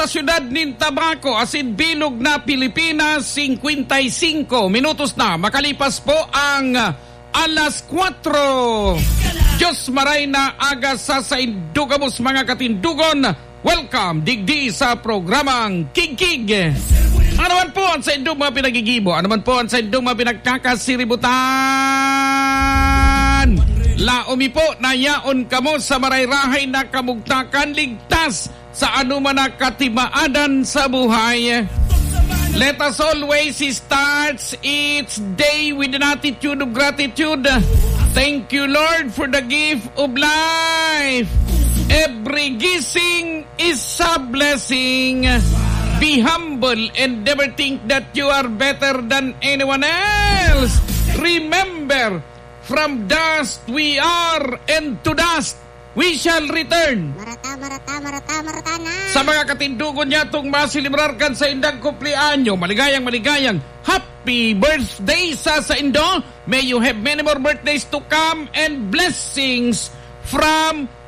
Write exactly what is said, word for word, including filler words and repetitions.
sa siyudad ng Tabaco, asin bilog na Pilipinas, fifty-five minutos na. Makalipas po ang alas kwatro. Diyos maray na aga sa sa indugamos mga katindugon. Welcome, digdi sa programang Kig-Kig. Ano man po ang sa indong mga pinagigibo? Ano man po ang sa indong mga pinagkakasiributan? Laomi po, nayaon kamo sa marayrahay na kamugtakan, ligtas sa anuman na katimaadan sa buhay. Let us always start each day with an attitude of gratitude. Thank you, Lord, for the gift of life. Every gising is a blessing. Be humble and never think that you are better than anyone else. Remember, from dust we are, and to dust we shall return. Marata, marata, marata, marata na. Sa mga katindugon niya itong masilibrarkan sa indang kumplianyo, maligayang maligayang happy birthday sa sa indo. May you have many more birthdays to come and blessings from